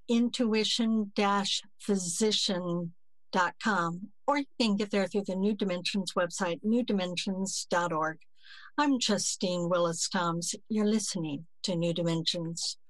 intuition-physician.com, or you can get there through the New Dimensions website, newdimensions.org. I'm Justine Willis-Toms. You're listening to New Dimensions.